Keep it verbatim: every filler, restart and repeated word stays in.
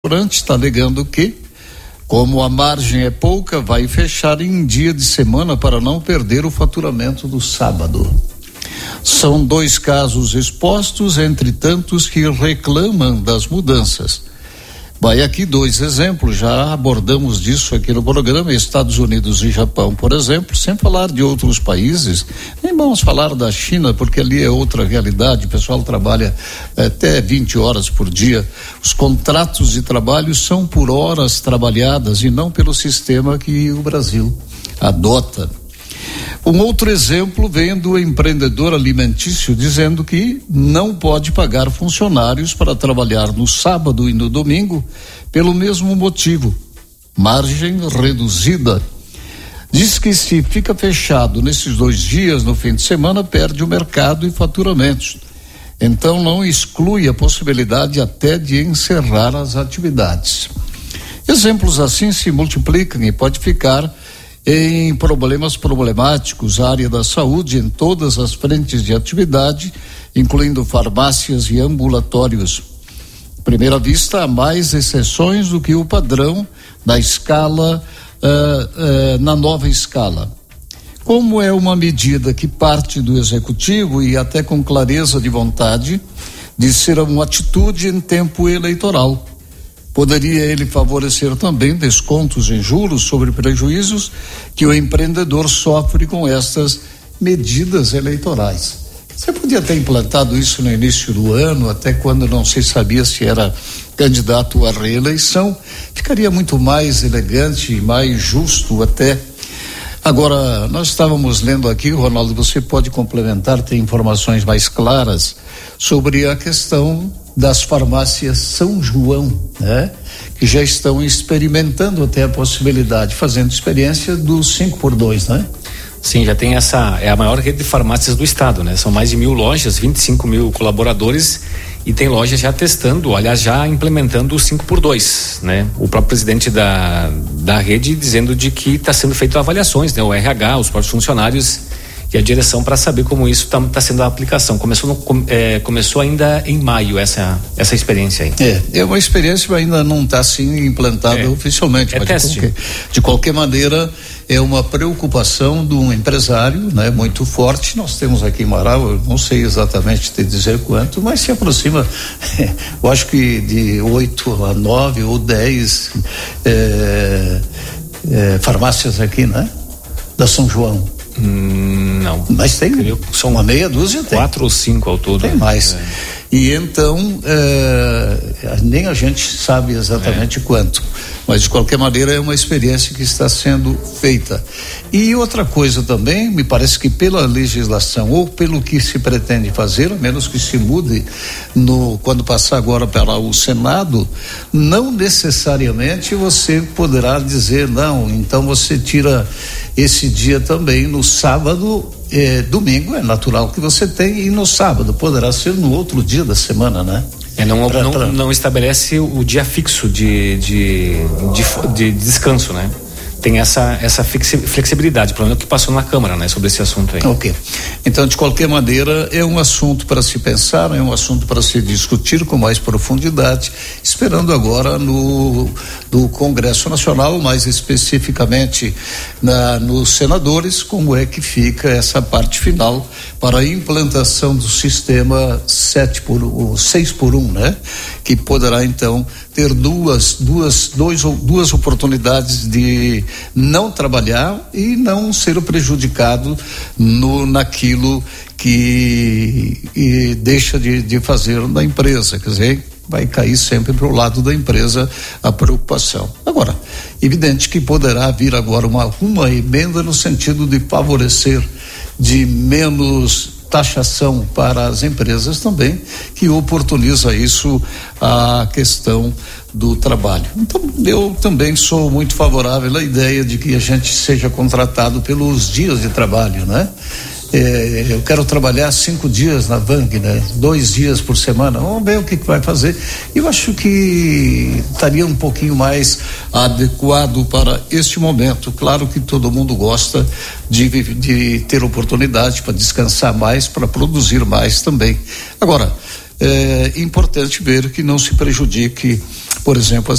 restaurante está alegando que, como a margem é pouca, vai fechar em dia de semana para não perder o faturamento do sábado. São dois casos expostos entre tantos que reclamam das mudanças. Vai aqui dois exemplos, já abordamos disso aqui no programa, Estados Unidos e Japão, por exemplo, sem falar de outros países, nem vamos falar da China, porque ali é outra realidade, o pessoal trabalha até vinte horas por dia, os contratos de trabalho são por horas trabalhadas e não pelo sistema que o Brasil adota. Um outro exemplo vem do empreendedor alimentício dizendo que não pode pagar funcionários para trabalhar no sábado e no domingo pelo mesmo motivo, margem reduzida. Diz que se fica fechado nesses dois dias no fim de semana, perde o mercado e faturamentos. Então não exclui a possibilidade até de encerrar as atividades. Exemplos assim se multiplicam e pode ficar em problemas problemáticos, a área da saúde em todas as frentes de atividade, incluindo farmácias e ambulatórios. À primeira vista, há mais exceções do que o padrão da escala, uh, uh, na nova escala. Como é uma medida que parte do executivo e até com clareza de vontade de ser uma atitude em tempo eleitoral, poderia ele favorecer também descontos em juros sobre prejuízos que o empreendedor sofre com estas medidas eleitorais. Você podia ter implantado isso no início do ano, até quando não se sabia se era candidato à reeleição, ficaria muito mais elegante e mais justo até. Agora, nós estávamos lendo aqui, Ronaldo, você pode complementar, tem informações mais claras sobre a questão das farmácias São João, né? Que já estão experimentando até a possibilidade, fazendo experiência do cinco por dois, né? Sim, já tem essa, é a maior rede de farmácias do estado, né? São mais de mil lojas, vinte e cinco mil colaboradores e tem lojas já testando, aliás, já implementando o cinco por dois, né? O próprio presidente da, da rede dizendo de que está sendo feito avaliações, né? O R H, os próprios funcionários e a direção para saber como isso está tá sendo a aplicação. Começou, no, é, começou ainda em maio essa, essa experiência aí. É, é uma experiência que ainda não está assim implantada é. oficialmente. É mas teste. De qualquer, de qualquer maneira, é uma preocupação de um empresário, né, muito forte. Nós temos aqui em Marau, eu não sei exatamente te dizer quanto, mas se aproxima, eu acho que de oito a nove ou dez é, é, farmácias aqui, né? Da São João. Hum, não. Mas tem, Creio, são uma meia dúzia, tem. Quatro ou cinco ao todo. Tem mais. É. E então, é, nem a gente sabe exatamente é. quanto, mas de qualquer maneira é uma experiência que está sendo feita. E outra coisa também, me parece que pela legislação ou pelo que se pretende fazer, a menos que se mude no, quando passar agora para o Senado, não necessariamente você poderá dizer não, então você tira esse dia também no sábado. É, domingo é natural que você tenha e no sábado poderá ser no outro dia da semana, né? É, não, pra, não, pra... não estabelece o dia fixo de, de, de, de descanso, né? Tem essa, essa flexibilidade, pelo menos que passou na Câmara, né? Sobre esse assunto aí. Ok. Então, de qualquer maneira, é um assunto para se pensar, é um assunto para se discutir com mais profundidade, esperando agora no do Congresso Nacional, mais especificamente na, nos senadores, como é que fica essa parte final para a implantação do sistema sete por um, seis por um, né? Que poderá então ter duas, duas, dois ou duas oportunidades de não trabalhar e não ser prejudicado no, naquilo que e deixa de, de fazer na empresa, quer dizer, vai cair sempre para o lado da empresa a preocupação. Agora, evidente que poderá vir agora uma, uma emenda no sentido de favorecer de menos taxação para as empresas também, que oportuniza isso a questão do trabalho. Então, eu também sou muito favorável à ideia de que a gente seja contratado pelos dias de trabalho, né? É, eu quero trabalhar cinco dias na Vang, né? Dois dias por semana, vamos ver o que, que vai fazer. Eu acho que estaria um pouquinho mais adequado para este momento. Claro que todo mundo gosta de, de ter oportunidade para descansar mais, para produzir mais também. Agora, é importante ver que não se prejudique, por exemplo,